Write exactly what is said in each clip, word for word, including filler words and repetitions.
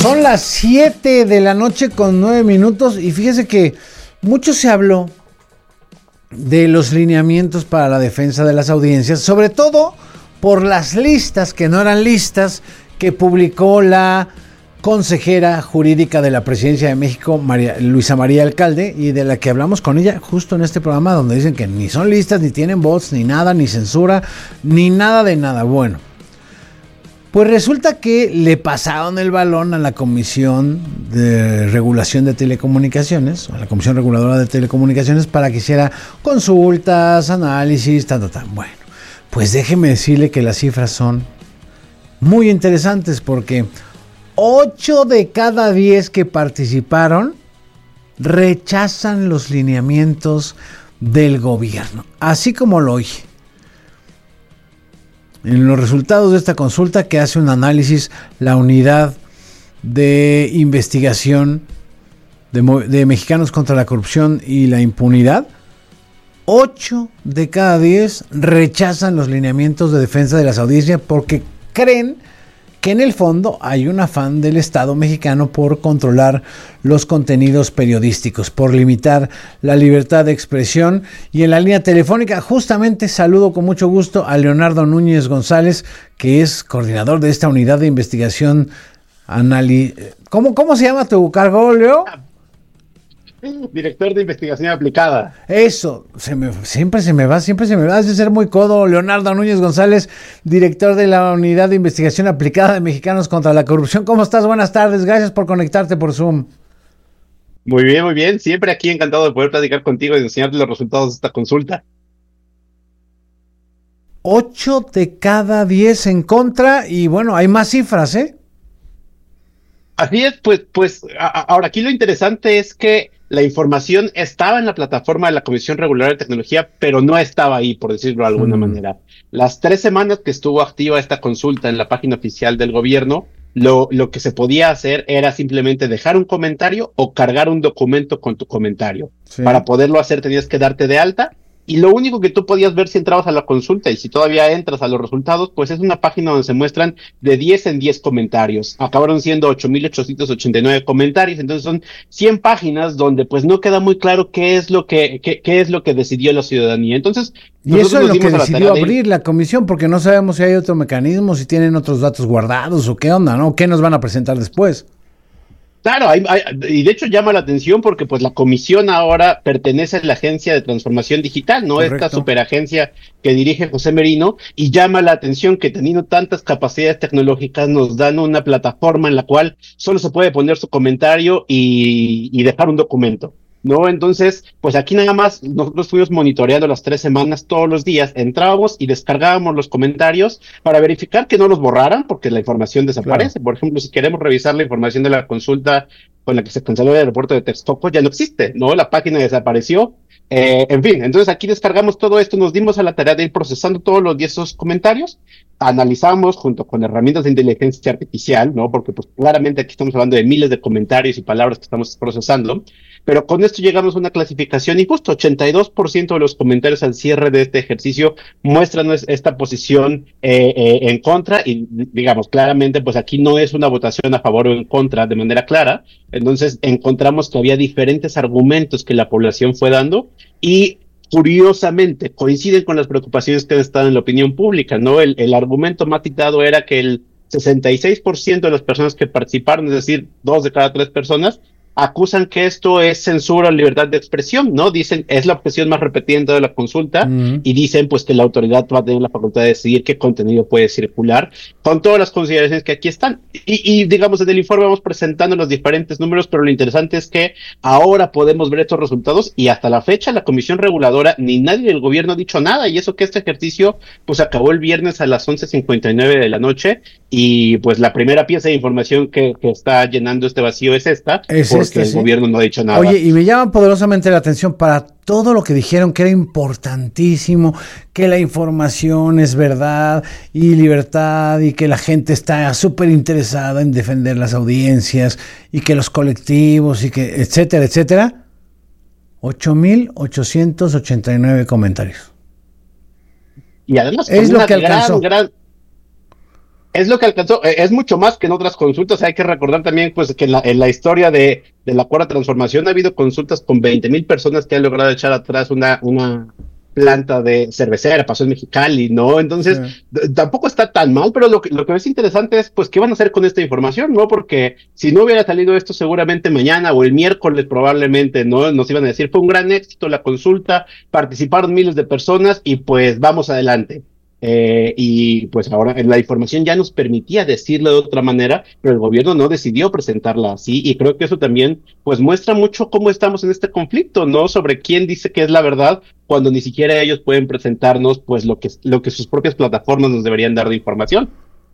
Son las siete de la noche con nueve minutos y fíjese que mucho se habló de los lineamientos para la defensa de las audiencias, sobre todo por las listas que no eran listas que publicó la consejera jurídica de la Presidencia de México, María, Luisa María Alcalde, y de la que hablamos con ella justo en este programa, donde dicen que ni son listas, ni tienen bots, ni nada, ni censura, ni nada de nada. Bueno, pues resulta que le pasaron el balón a la Comisión de Regulación de Telecomunicaciones, a la Comisión Reguladora de Telecomunicaciones, para que hiciera consultas, análisis, ta, ta, ta. Bueno, pues déjeme decirle que las cifras son muy interesantes, porque ocho de cada diez que participaron rechazan los lineamientos del gobierno, así como lo oye. En los resultados de esta consulta, que hace un análisis la unidad de investigación de, de Mexicanos contra la Corrupción y la Impunidad, ocho de cada diez rechazan los lineamientos de defensa de las audiencias porque creen que en el fondo hay un afán del Estado mexicano por controlar los contenidos periodísticos, por limitar la libertad de expresión. Y en la línea telefónica, justamente saludo con mucho gusto a Leonardo Núñez González, que es coordinador de esta unidad de investigación. Anali- ¿Cómo, ¿Cómo se llama tu cargo, Leo? Director de Investigación Aplicada. Eso, se me, siempre se me va, siempre se me va, hace ser muy codo. Leonardo Núñez González, director de la Unidad de Investigación Aplicada de Mexicanos contra la Corrupción. ¿Cómo estás? Buenas tardes, gracias por conectarte por Zoom. Muy bien, muy bien. Siempre aquí encantado de poder platicar contigo y enseñarte los resultados de esta consulta. Ocho de cada diez en contra y bueno, hay más cifras, ¿eh? Así es, pues, pues a, a, ahora aquí lo interesante es que la información estaba en la plataforma de la Comisión Reguladora de Tecnología, pero no estaba ahí, por decirlo de alguna mm. manera. Las tres semanas que estuvo activa esta consulta en la página oficial del gobierno, lo, lo que se podía hacer era simplemente dejar un comentario o cargar un documento con tu comentario. Sí. Para poderlo hacer tenías que darte de alta. Y lo único que tú podías ver si entrabas a la consulta, y si todavía entras a los resultados, pues es una página donde se muestran de diez en diez comentarios. Acabaron siendo ocho mil ochocientos ochenta y nueve comentarios, entonces son cien páginas donde pues no queda muy claro qué es lo que qué, qué es lo que decidió la ciudadanía. Entonces, y eso es lo que decidió abrir la comisión, porque no sabemos si hay otro mecanismo, si tienen otros datos guardados o qué onda, ¿no? ¿Qué nos van a presentar después? Claro, hay, hay, y de hecho llama la atención porque pues la comisión ahora pertenece a la Agencia de Transformación Digital, ¿no? Correcto. Esta superagencia que dirige José Merino, y llama la atención que teniendo tantas capacidades tecnológicas nos dan una plataforma en la cual solo se puede poner su comentario y, y dejar un documento, ¿no? Entonces, pues aquí nada más nosotros fuimos monitoreando las tres semanas todos los días, entrábamos y descargábamos los comentarios para verificar que no los borraran, porque la información desaparece. Claro. Por ejemplo, si queremos revisar la información de la consulta con la que se canceló el aeropuerto de Texcoco, ya no existe, ¿no? La página desapareció. Eh, en fin, entonces aquí descargamos todo esto, nos dimos a la tarea de ir procesando todos los días esos comentarios, analizamos junto con herramientas de inteligencia artificial, ¿no? Porque pues claramente aquí estamos hablando de miles de comentarios y palabras que estamos procesando, pero con esto llegamos a una clasificación y justo ochenta y dos por ciento de los comentarios al cierre de este ejercicio muestran esta posición eh, eh, en contra, y digamos claramente pues aquí no es una votación a favor o en contra de manera clara. Entonces encontramos que había diferentes argumentos que la población fue dando y curiosamente coinciden con las preocupaciones que han estado en la opinión pública, ¿no? El, el argumento más citado era que el sesenta y seis por ciento de las personas que participaron, es decir, dos de cada tres personas, acusan que esto es censura o libertad de expresión, ¿no? Dicen, es la objeción más repetida en toda la consulta, mm. y dicen pues que la autoridad va a tener la facultad de decidir qué contenido puede circular, con todas las consideraciones que aquí están. Y, y digamos, en el informe vamos presentando los diferentes números, pero lo interesante es que ahora podemos ver estos resultados, y hasta la fecha la Comisión Reguladora ni nadie del gobierno ha dicho nada, y eso que este ejercicio pues acabó el viernes a las once cincuenta y nueve de la noche, y pues la primera pieza de información que, que está llenando este vacío es esta, es porque este, el ¿sí? gobierno no ha dicho nada. Oye, y me llama poderosamente la atención para todo lo que dijeron que era importantísimo, que la información es verdad y libertad, y que la gente está súper interesada en defender las audiencias, y que los colectivos, y que etcétera, etcétera. ocho mil ochocientos ochenta y nueve comentarios. Y además es lo que alcanzó. Gran, gran, Es lo que alcanzó, es mucho más que en otras consultas. Hay que recordar también pues que en la, en la historia de, de la Cuarta Transformación ha habido consultas con veinte mil personas que han logrado echar atrás una, una planta de cervecera, pasó en Mexicali, ¿no? Entonces, sí. d- tampoco está tan mal, pero lo que, lo que es interesante es, pues, ¿qué van a hacer con esta información, no? Porque si no hubiera salido esto, seguramente mañana o el miércoles probablemente, ¿no? Nos iban a decir, fue un gran éxito la consulta, participaron miles de personas y pues vamos adelante. Eh, y pues ahora la información ya nos permitía decirlo de otra manera, pero el gobierno no decidió presentarla así, y creo que eso también pues muestra mucho cómo estamos en este conflicto, ¿no? Sobre quién dice que es la verdad, cuando ni siquiera ellos pueden presentarnos pues lo que, lo que sus propias plataformas nos deberían dar de información.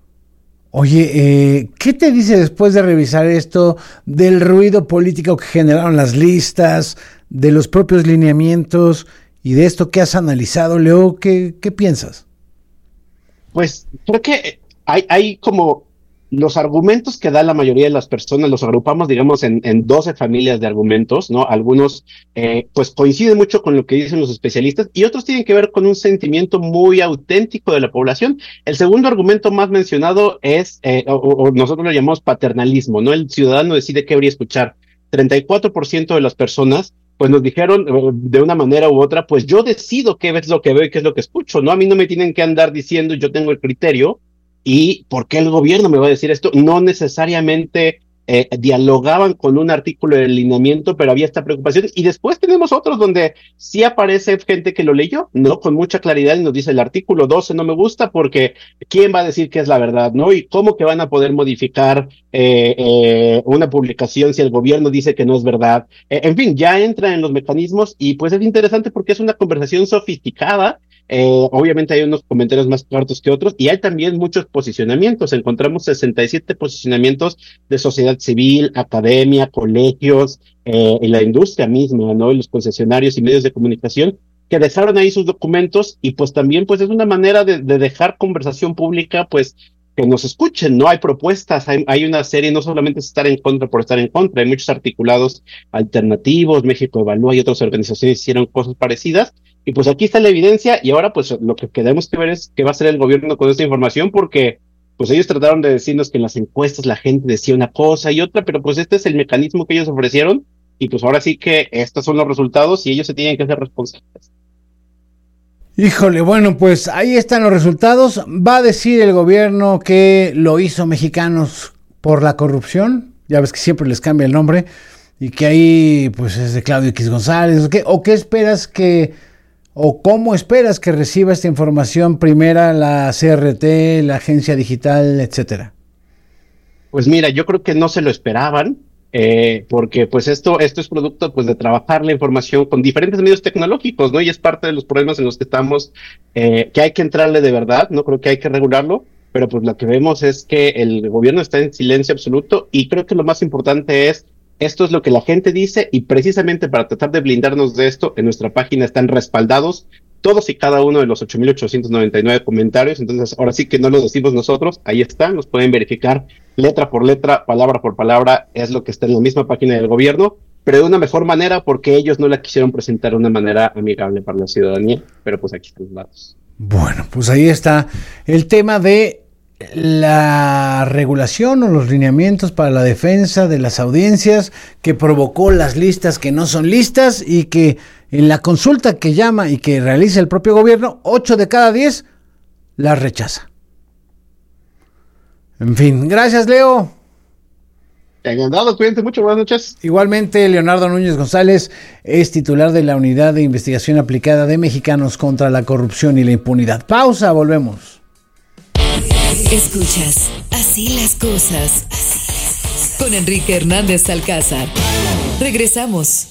Oye, eh, ¿qué te dice después de revisar esto del ruido político que generaron las listas, de los propios lineamientos y de esto que has analizado, Leo? ¿Qué, qué piensas? Pues creo que hay, hay como los argumentos que da la mayoría de las personas, los agrupamos, digamos, en, en doce familias de argumentos, ¿no? Algunos, eh, pues coinciden mucho con lo que dicen los especialistas y otros tienen que ver con un sentimiento muy auténtico de la población. El segundo argumento más mencionado es, eh, o, o nosotros lo llamamos paternalismo, ¿no? El ciudadano decide qué debería escuchar. treinta y cuatro por ciento de las personas pues nos dijeron eh, de una manera u otra, pues yo decido qué es lo que veo y qué es lo que escucho, ¿no? A mí no me tienen que andar diciendo, yo tengo el criterio, y ¿por qué el gobierno me va a decir esto? No necesariamente eh, dialogaban con un artículo de lineamiento, pero había esta preocupación, y después tenemos otros donde sí aparece gente que lo leyó, ¿no? Con mucha claridad, y nos dice el artículo doce no me gusta porque ¿quién va a decir que es la verdad, no? Y cómo que van a poder modificar eh, eh, una publicación si el gobierno dice que no es verdad. Eh, en fin, ya entra en los mecanismos, y pues es interesante porque es una conversación sofisticada. Eh, obviamente hay unos comentarios más cortos que otros, y hay también muchos posicionamientos. Encontramos sesenta y siete posicionamientos de sociedad civil, academia, colegios, eh, y la industria misma, ¿no? Y los concesionarios y medios de comunicación que dejaron ahí sus documentos, y pues también pues es una manera de, de dejar conversación pública, pues que nos escuchen, ¿no? Hay propuestas, hay, hay una serie, no solamente es estar en contra por estar en contra, hay muchos articulados alternativos, México Evalúa y otras organizaciones hicieron cosas parecidas, y pues aquí está la evidencia, y ahora pues lo que tenemos que ver es qué va a hacer el gobierno con esta información, porque pues ellos trataron de decirnos que en las encuestas la gente decía una cosa y otra, pero pues este es el mecanismo que ellos ofrecieron, y pues ahora sí que estos son los resultados y ellos se tienen que hacer responsables. Híjole, bueno, pues ahí están los resultados. ¿Va a decir el gobierno que lo hizo Mexicanos por la corrupción? Ya ves que siempre les cambia el nombre, y que ahí pues es de Claudio X González. ¿O qué, o qué esperas que, o cómo esperas que reciba esta información primera la C R T, la agencia digital, etcétera? Pues mira, yo creo que no se lo esperaban. Eh, porque pues esto, esto es producto pues de trabajar la información con diferentes medios tecnológicos, ¿no? Y es parte de los problemas en los que estamos, eh, que hay que entrarle de verdad, no creo que hay que regularlo, pero pues lo que vemos es que el gobierno está en silencio absoluto, y creo que lo más importante es, esto es lo que la gente dice, y precisamente para tratar de blindarnos de esto, en nuestra página están respaldados todos y cada uno de los ocho mil ochocientos noventa y nueve comentarios. Entonces ahora sí que no lo decimos nosotros, ahí están, los pueden verificar letra por letra, palabra por palabra, es lo que está en la misma página del gobierno, pero de una mejor manera, porque ellos no la quisieron presentar de una manera amigable para la ciudadanía, pero pues aquí están los datos. Bueno, pues ahí está el tema de la regulación o los lineamientos para la defensa de las audiencias, que provocó las listas que no son listas, y que en la consulta que llama y que realiza el propio gobierno, ocho de cada diez las rechaza. En fin, gracias, Leo. Encantado, cuídense mucho, buenas noches. Igualmente, Leonardo Núñez González es titular de la Unidad de Investigación Aplicada de Mexicanos contra la Corrupción y la Impunidad. Pausa, volvemos. Escuchas Así las cosas con Enrique Hernández Alcázar. Regresamos.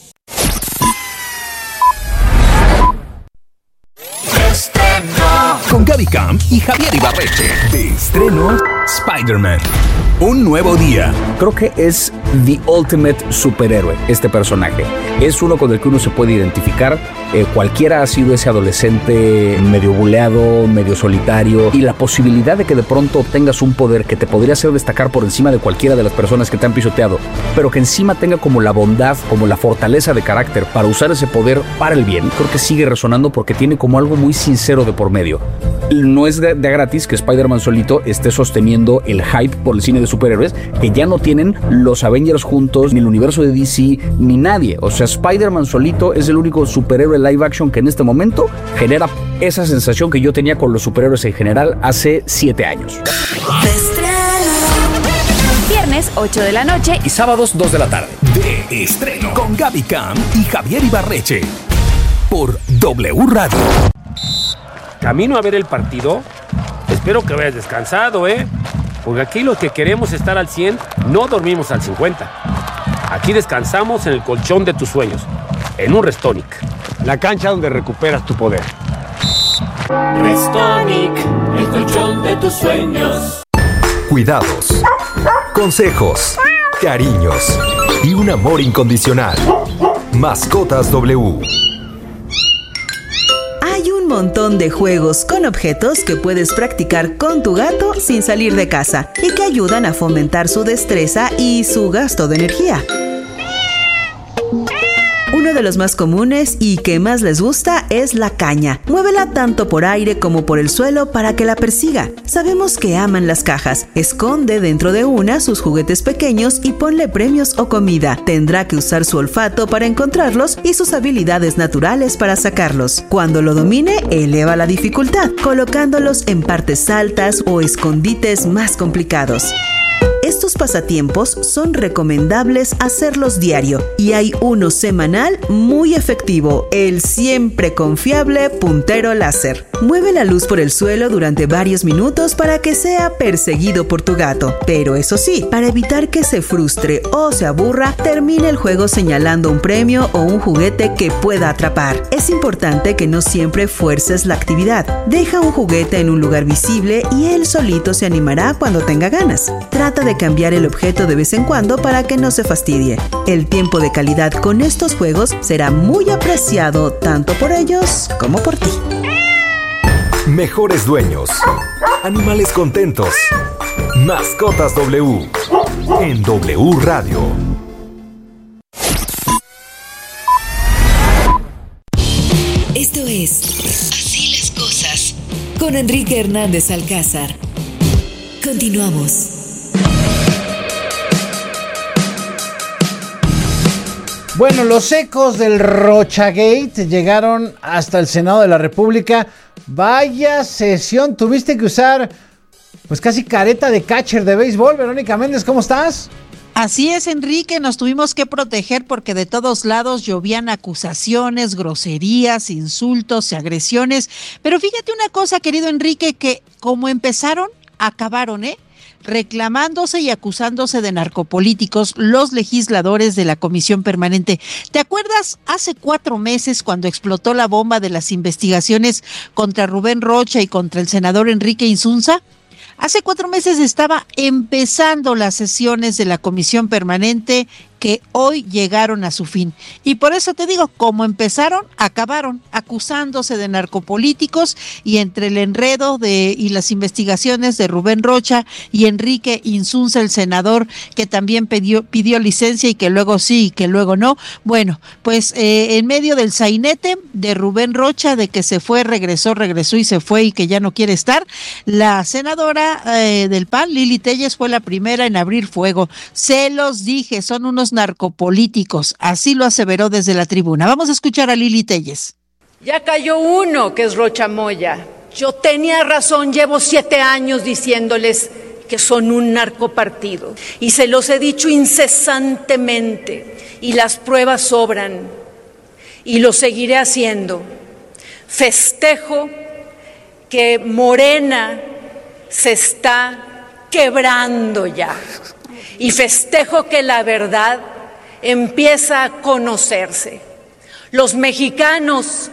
Con Gaby Camp y Javier Ibarreche. De estreno, Spider-Man. Un nuevo día. Creo que es the ultimate superhéroe este personaje. Es uno con el que uno se puede identificar. Eh, cualquiera ha sido ese adolescente medio buleado, medio solitario, y la posibilidad de que de pronto obtengas un poder que te podría hacer destacar por encima de cualquiera de las personas que te han pisoteado, pero que encima tenga como la bondad, como la fortaleza de carácter para usar ese poder para el bien, creo que sigue resonando porque tiene como algo muy sincero de por medio. No es de, de gratis que Spider-Man solito esté sosteniendo el hype por el cine de superhéroes, que ya no tienen los Avengers juntos, ni el universo de D C, ni nadie. O sea, Spider-Man solito es el único superhéroe live action que en este momento genera esa sensación que yo tenía con los superhéroes en general hace siete años. Viernes ocho de la noche y sábados dos de la tarde. De estreno con Gaby Cam y Javier Ibarreche por W Radio. Camino a ver el partido. Espero que vayas descansado, ¿eh? Porque aquí los que queremos estar al cien no dormimos al cincuenta. Aquí descansamos en el colchón de tus sueños, en un Restonic. La cancha donde recuperas tu poder. Restonic, el colchón de tus sueños. Cuidados, consejos, cariños y un amor incondicional. Mascotas W. Hay un montón de juegos con objetos que puedes practicar con tu gato sin salir de casa y que ayudan a fomentar su destreza y su gasto de energía. Uno de los más comunes y que más les gusta es la caña. Muévela tanto por aire como por el suelo para que la persiga. Sabemos que aman las cajas. Esconde dentro de una sus juguetes pequeños y ponle premios o comida. Tendrá que usar su olfato para encontrarlos y sus habilidades naturales para sacarlos. Cuando lo domine, eleva la dificultad, colocándolos en partes altas o escondites más complicados. Estos pasatiempos son recomendables hacerlos diario y hay uno semanal muy efectivo, el siempre confiable puntero láser. Mueve la luz por el suelo durante varios minutos para que sea perseguido por tu gato, pero eso sí, para evitar que se frustre o se aburra, termine el juego señalando un premio o un juguete que pueda atrapar. Es importante que no siempre fuerces la actividad. Deja un juguete en un lugar visible y él solito se animará cuando tenga ganas. Trata de cambiar el objeto de vez en cuando para que no se fastidie. El tiempo de calidad con estos juegos será muy apreciado tanto por ellos como por ti. Mejores dueños. Animales contentos. Mascotas W. En W Radio. Esto es Así las cosas con Enrique Hernández Alcázar. Continuamos. Bueno, los ecos del Rochagate llegaron hasta el Senado de la República. Vaya sesión, tuviste que usar pues casi careta de catcher de béisbol. Verónica Méndez, ¿cómo estás? Así es, Enrique, nos tuvimos que proteger porque de todos lados llovían acusaciones, groserías, insultos y agresiones. Pero fíjate una cosa, querido Enrique, que como empezaron, acabaron, ¿eh? Reclamándose y acusándose de narcopolíticos los legisladores de la Comisión Permanente. ¿Te acuerdas hace cuatro meses cuando explotó la bomba de las investigaciones contra Rubén Rocha y contra el senador Enrique Insunza? Hace cuatro meses estaba empezando las sesiones de la Comisión Permanente que hoy llegaron a su fin. Y por eso te digo, como empezaron, acabaron acusándose de narcopolíticos y entre el enredo de y las investigaciones de Rubén Rocha y Enrique Insunza, el senador, que también pidió, pidió licencia y que luego sí y que luego no. Bueno, pues eh, en medio del sainete de Rubén Rocha, de que se fue, regresó, regresó y se fue y que ya no quiere estar, la senadora eh, del P A N, Lili Téllez, fue la primera en abrir fuego. Se los dije, son unos narcopolíticos, así lo aseveró desde la tribuna. Vamos a escuchar a Lili Téllez. Ya cayó uno, que es Rocha Moya. Yo tenía razón, llevo siete años diciéndoles que son un narcopartido y se los he dicho incesantemente y las pruebas sobran y lo seguiré haciendo. Festejo que Morena se está quebrando ya. Y festejo que la verdad empieza a conocerse. Los mexicanos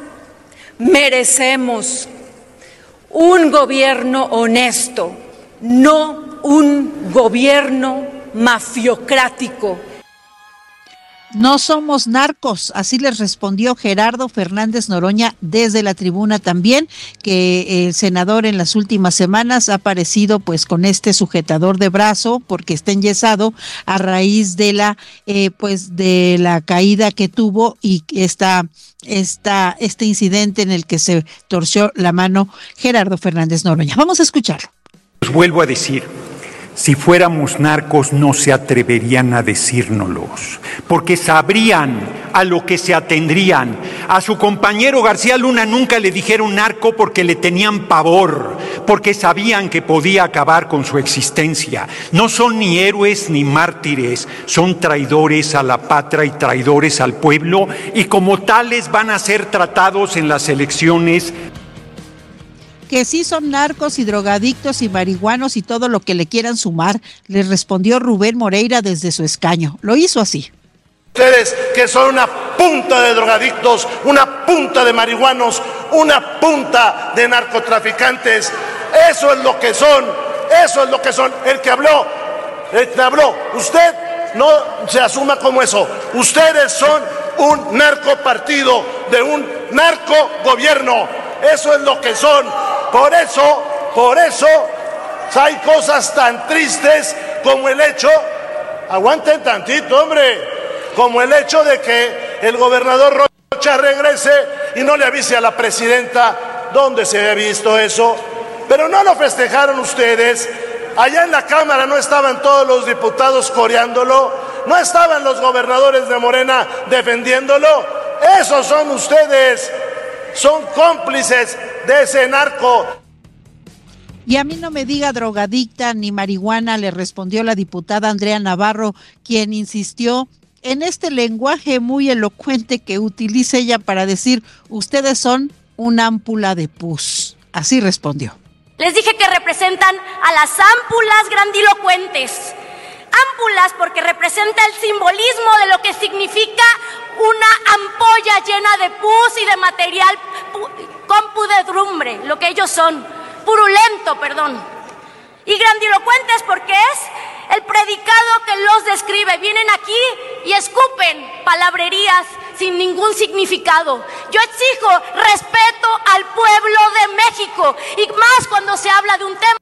merecemos un gobierno honesto, no un gobierno mafiocrático. No somos narcos, así les respondió Gerardo Fernández Noroña desde la tribuna también, que el senador en las últimas semanas ha aparecido pues con este sujetador de brazo porque está enyesado a raíz de la eh, pues de la caída que tuvo y esta, esta, este incidente en el que se torció la mano Gerardo Fernández Noroña. Vamos a escucharlo. Pues vuelvo a decir, si fuéramos narcos no se atreverían a decírnoslos, porque sabrían a lo que se atendrían. A su compañero García Luna nunca le dijeron narco porque le tenían pavor, porque sabían que podía acabar con su existencia. No son ni héroes ni mártires, son traidores a la patria y traidores al pueblo, y como tales van a ser tratados en las elecciones. Que sí son narcos y drogadictos y marihuanos y todo lo que le quieran sumar, le respondió Rubén Moreira desde su escaño. Lo hizo así. Ustedes que son una punta de drogadictos, una punta de marihuanos, una punta de narcotraficantes, eso es lo que son, eso es lo que son. El que habló, el que habló, usted no se asuma como eso. Ustedes son un narcopartido de un narcogobierno, eso es lo que son. Por eso, por eso, hay cosas tan tristes como el hecho, aguanten tantito, hombre, como el hecho de que el gobernador Rocha regrese y no le avise a la presidenta. ¿Dónde se había visto eso? Pero no lo festejaron ustedes. Allá en la Cámara no estaban todos los diputados coreándolo, no estaban los gobernadores de Morena defendiéndolo. Esos son ustedes, son cómplices de ese narco. Y a mí no me diga drogadicta ni marihuana, le respondió la diputada Andrea Navarro, quien insistió en este lenguaje muy elocuente que utiliza ella para decir, ustedes son una ámpula de pus. Así respondió. Les dije que representan a las ámpulas grandilocuentes. Ámpulas porque representa el simbolismo de lo que significa una ampolla llena de pus y de material con pudredumbre, lo que ellos son, purulento, perdón. Y grandilocuentes porque es el predicado que los describe. Vienen aquí y escupen palabrerías sin ningún significado. Yo exijo respeto al pueblo de México y más cuando se habla de un tema.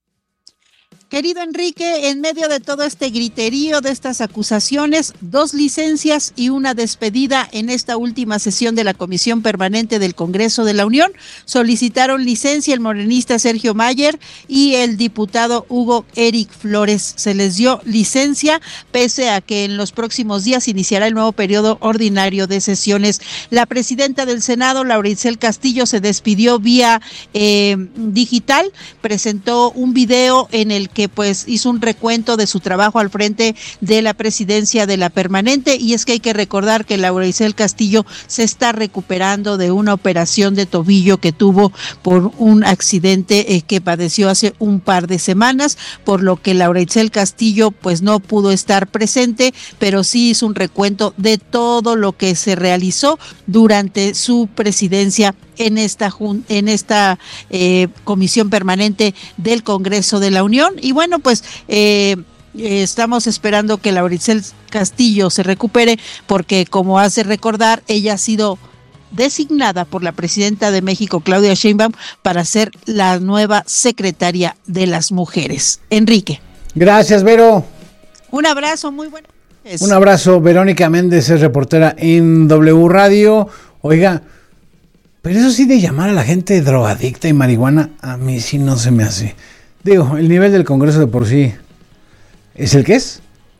Querido Enrique, en medio de todo este griterío de estas acusaciones, dos licencias y una despedida en esta última sesión de la Comisión Permanente del Congreso de la Unión. Solicitaron licencia el morenista Sergio Mayer y el diputado Hugo Eric Flores. Se les dio licencia pese a que en los próximos días iniciará el nuevo periodo ordinario de sesiones. La presidenta del Senado, Laura Itzel Castillo, se despidió vía eh, digital, presentó un video en el que pues hizo un recuento de su trabajo al frente de la presidencia de la permanente, y es que hay que recordar que Laura Itzel Castillo se está recuperando de una operación de tobillo que tuvo por un accidente eh, que padeció hace un par de semanas, por lo que Laura Itzel Castillo pues no pudo estar presente, pero sí hizo un recuento de todo lo que se realizó durante su presidencia en esta en esta eh, comisión permanente del Congreso de la Unión. Y bueno, pues eh, eh, estamos esperando que Laura Itzel Castillo se recupere, porque como hace recordar, ella ha sido designada por la presidenta de México, Claudia Sheinbaum, para ser la nueva secretaria de las mujeres. Enrique. Gracias, Vero. Un abrazo, muy bueno. Un abrazo. Verónica Méndez es reportera en W Radio. Oiga, pero eso sí de llamar a la gente drogadicta y marihuana, a mí sí no se me hace. Digo, el nivel del Congreso de por sí es el que es,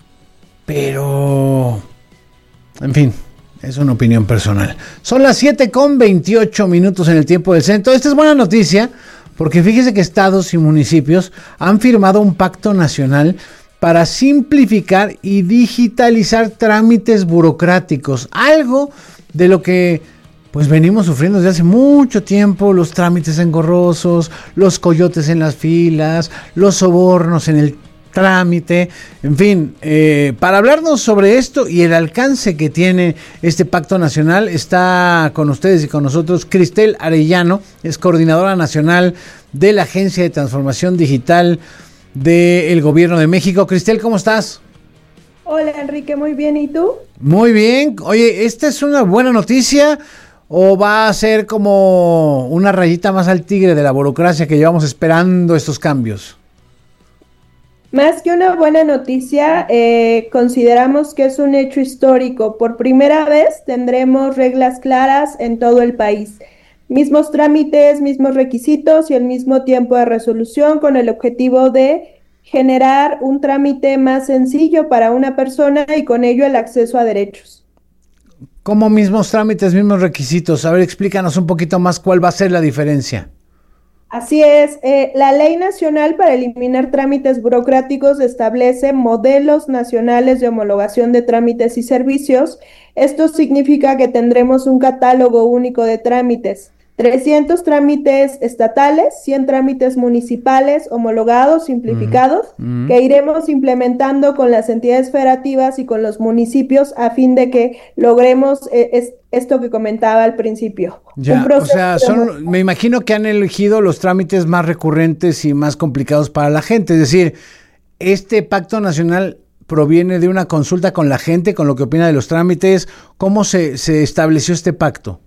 pero, en fin, es una opinión personal. Son las siete con veintiocho minutos en el tiempo del centro. Esta es buena noticia, porque fíjese que estados y municipios han firmado un pacto nacional para simplificar y digitalizar trámites burocráticos, algo de lo que pues venimos sufriendo desde hace mucho tiempo: los trámites engorrosos, los coyotes en las filas, los sobornos en el trámite, en fin. Eh, para hablarnos sobre esto y el alcance que tiene este pacto nacional, está con ustedes y con nosotros Cristel Arellano, es coordinadora nacional de la Agencia de Transformación Digital del Gobierno de México. Cristel, ¿cómo estás? Hola Enrique, muy bien, ¿y tú? Muy bien. Oye, ¿esta es una buena noticia o va a ser como una rayita más al tigre de la burocracia que llevamos esperando estos cambios? Más que una buena noticia, eh, consideramos que es un hecho histórico. Por primera vez tendremos reglas claras en todo el país. Mismos trámites, mismos requisitos y el mismo tiempo de resolución, con el objetivo de generar un trámite más sencillo para una persona y con ello el acceso a derechos. ¿Cómo mismos trámites, mismos requisitos? A ver, explícanos un poquito más cuál va a ser la diferencia. Así es, eh, la Ley Nacional para eliminar trámites burocráticos establece modelos nacionales de homologación de trámites y servicios. Esto significa que tendremos un catálogo único de trámites, trescientos trámites estatales, cien trámites municipales homologados, simplificados, mm. que iremos implementando con las entidades federativas y con los municipios a fin de que logremos eh, es, esto que comentaba al principio. Ya, o sea, son, me imagino que han elegido los trámites más recurrentes y más complicados para la gente, es decir, este pacto nacional proviene de una consulta con la gente, con lo que opina de los trámites. ¿Cómo se, se estableció este pacto?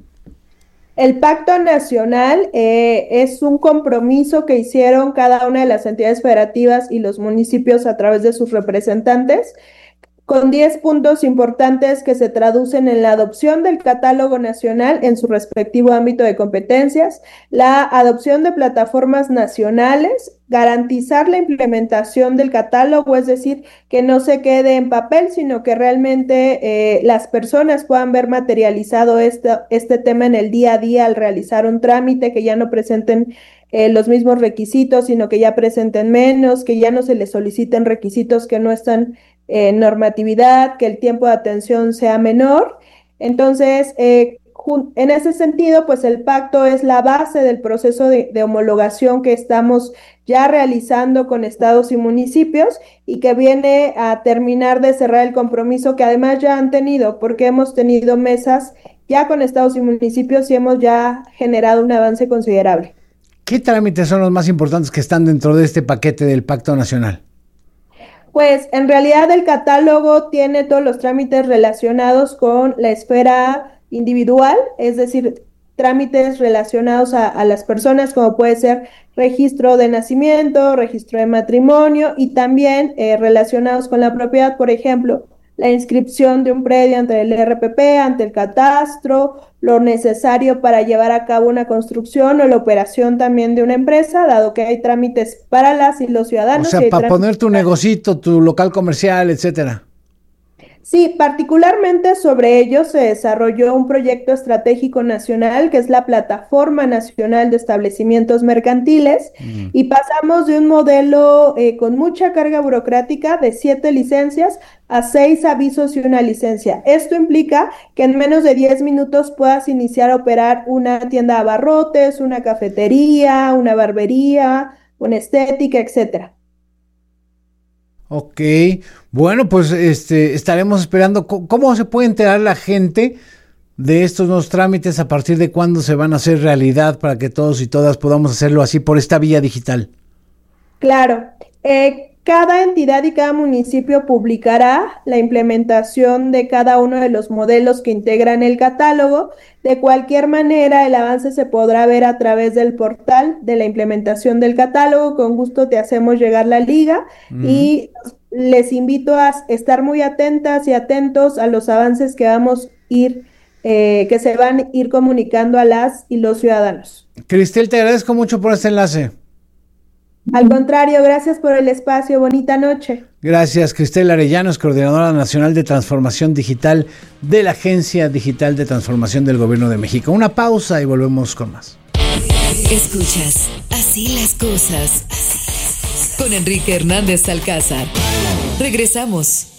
El Pacto Nacional eh, es un compromiso que hicieron cada una de las entidades federativas y los municipios a través de sus representantes, con diez puntos importantes que se traducen en la adopción del catálogo nacional en su respectivo ámbito de competencias, la adopción de plataformas nacionales, garantizar la implementación del catálogo, es decir, que no se quede en papel, sino que realmente eh, las personas puedan ver materializado este, este tema en el día a día al realizar un trámite, que ya no presenten eh, los mismos requisitos, sino que ya presenten menos, que ya no se les soliciten requisitos que no están en normatividad, que el tiempo de atención sea menor. Entonces, eh, en ese sentido, pues el pacto es la base del proceso de, de homologación que estamos ya realizando con estados y municipios y que viene a terminar de cerrar el compromiso que además ya han tenido, porque hemos tenido mesas ya con estados y municipios y hemos ya generado un avance considerable. ¿Qué trámites son los más importantes que están dentro de este paquete del Pacto Nacional? Pues en realidad el catálogo tiene todos los trámites relacionados con la esfera individual, es decir, trámites relacionados a, a las personas, como puede ser registro de nacimiento, registro de matrimonio y también eh, relacionados con la propiedad, por ejemplo, la inscripción de un predio ante el R P P, ante el catastro, lo necesario para llevar a cabo una construcción o la operación también de una empresa, dado que hay trámites para las y los ciudadanos. O sea, para poner tu negocito, tu local comercial, etcétera. Sí, particularmente sobre ello se desarrolló un proyecto estratégico nacional que es la Plataforma Nacional de Establecimientos Mercantiles mm. y pasamos de un modelo eh, con mucha carga burocrática de siete licencias a seis avisos y una licencia. Esto implica que en menos de diez minutos puedas iniciar a operar una tienda de abarrotes, una cafetería, una barbería, una estética, etcétera. Ok, bueno, pues este estaremos esperando. ¿Cómo se puede enterar la gente de estos nuevos trámites? ¿A partir de cuándo se van a hacer realidad para que todos y todas podamos hacerlo así por esta vía digital? Claro, eh, cada entidad y cada municipio publicará la implementación de cada uno de los modelos que integran el catálogo. De cualquier manera, el avance se podrá ver a través del portal de la implementación del catálogo. Con gusto te hacemos llegar la liga mm. y les invito a estar muy atentas y atentos a los avances que vamos a ir, eh, que se van a ir comunicando a las y los ciudadanos. Cristel, te agradezco mucho por este enlace. Al contrario, gracias por el espacio. Bonita noche. Gracias, Cristel Arellanos, coordinadora nacional de transformación digital de la Agencia Digital de Transformación del Gobierno de México. Una pausa y volvemos con más. Escuchas Así las cosas con Enrique Hernández Alcázar. Regresamos.